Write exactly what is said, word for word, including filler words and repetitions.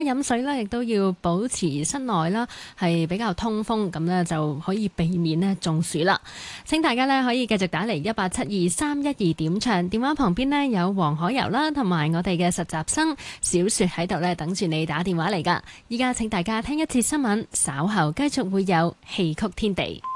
飲水咧，亦都要保持室內啦，係比較通風，咁呢就可以避免呢中暑啦。請大家呢可以繼續打嚟一八七二三一二點唱，電話旁邊呢有黃海柔啦，同埋我哋嘅實習生小雪喺度呢等住你打電話嚟噶。依家請大家聽一節新聞，稍後繼續會有戲曲天地。